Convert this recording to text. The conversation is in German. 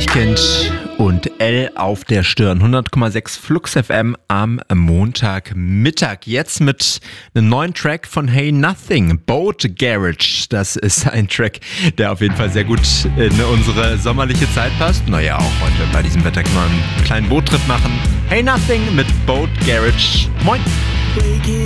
Deichkind und L auf der Stirn. 100,6 Flux FM am Montagmittag. Jetzt mit einem neuen Track von Hey Nothing, Boat Garage. Das ist ein Track, der auf jeden Fall sehr gut in unsere sommerliche Zeit passt. Naja, auch heute bei diesem Wetter kann man einen kleinen Boottrip machen. Hey Nothing mit Boat Garage. Moin!